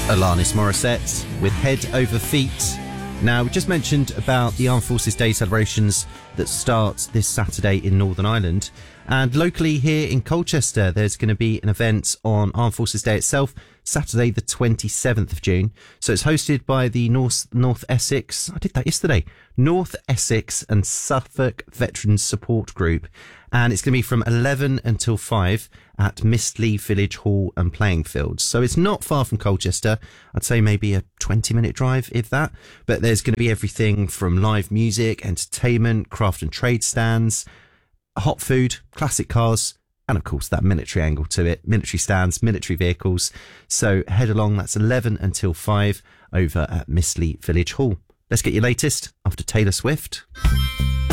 Alanis Morissette with Head Over Feet. Now, we just mentioned about the Armed Forces Day celebrations that start this Saturday in Northern Ireland. And locally here in Colchester, there's going to be an event on Armed Forces Day itself, Saturday the 27th of June. So it's hosted by the North Essex, I did that yesterday, North Essex and Suffolk Veterans Support Group. And it's going to be from 11 until 5 at Mistley Village Hall and Playing Fields. So it's not far from Colchester. I'd say maybe a 20-minute drive, if that. But there's going to be everything from live music, entertainment, craft and trade stands, hot food, classic cars, and of course that military angle to it, military stands, military vehicles. So head along, that's 11 until 5 over at Mistley Village Hall. Let's get your latest after Taylor Swift.